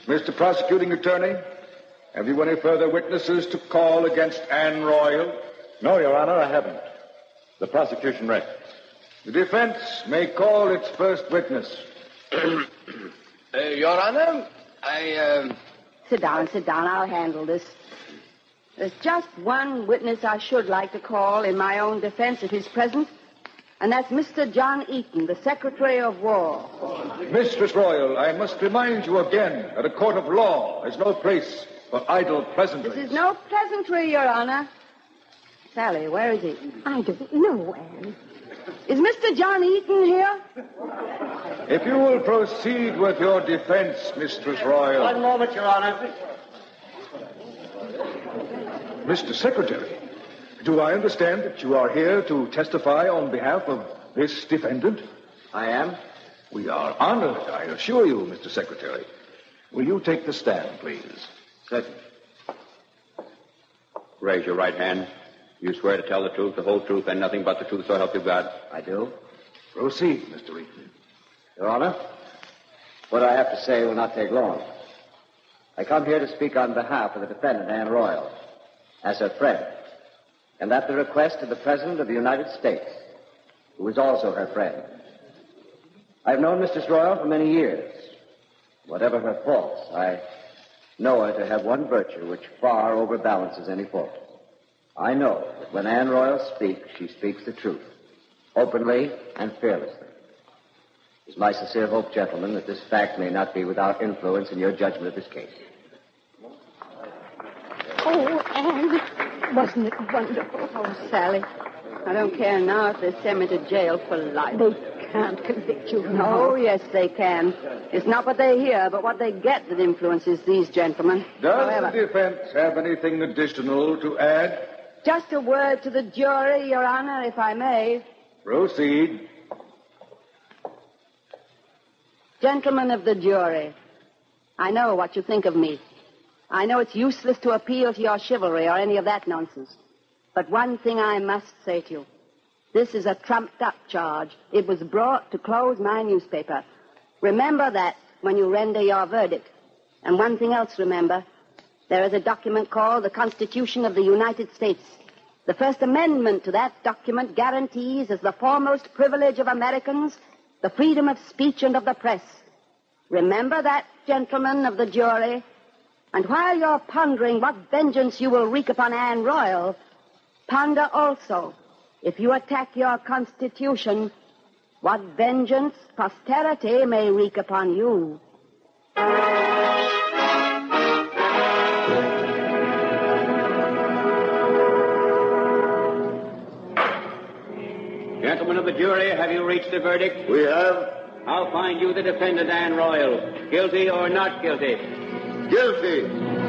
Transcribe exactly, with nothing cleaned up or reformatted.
Mister Prosecuting Attorney, have you any further witnesses to call against Anne Royal? No, Your Honor, I haven't. The prosecution rests. The defense may call its first witness. uh, Your Honor, I, uh... Sit down, sit down. I'll handle this. There's just one witness I should like to call in my own defense if he's present, and that's Mister John Eaton, the Secretary of War. Mistress Royal, I must remind you again that a court of law is no place for idle pleasantries. This is no pleasantry, Your Honor. Sally, where is he? I don't know, Anne. Is Mister John Eaton here? If you will proceed with your defense, Mistress Royal. One moment, Your Honor. Mister Secretary, do I understand that you are here to testify on behalf of this defendant? I am. We are honored, I assure you, Mister Secretary. Will you take the stand, please? Certainly. Raise your right hand. You swear to tell the truth, the whole truth, and nothing but the truth, so help you God? I do. Proceed, Mister Eaton. Your Honor, what I have to say will not take long. I come here to speak on behalf of the defendant, Anne Royal, as her friend, and at the request of the President of the United States, who is also her friend. I've known Mistress Royal for many years. Whatever her faults, I know her to have one virtue which far overbalances any fault. I know that when Anne Royal speaks, she speaks the truth, openly and fearlessly. It is my sincere hope, gentlemen, that this fact may not be without influence in your judgment of this case. Oh, Anne, wasn't it wonderful? Oh, Sally, I don't care now if they send me to jail for life. They can't convict you. Oh, yes, they can. It's not what they hear, but what they get that influences these gentlemen. Does However, the defense have anything additional to add? just a word to the jury, Your Honor, if I may. Proceed. Gentlemen of the jury, I know what you think of me. I know it's useless to appeal to your chivalry or any of that nonsense. But one thing I must say to you. This is a trumped-up charge. It was brought to close my newspaper. Remember that when you render your verdict. And one thing else, remember. There is a document called the Constitution of the United States. The First Amendment to that document guarantees as the foremost privilege of Americans the freedom of speech and of the press. Remember that, gentlemen of the jury. And while you're pondering what vengeance you will wreak upon Anne Royal, ponder also, if you attack your Constitution, what vengeance posterity may wreak upon you. Gentlemen of the jury, have you reached a verdict? We have. How find you the defendant, Anne Royal? Guilty or not guilty? Guilty.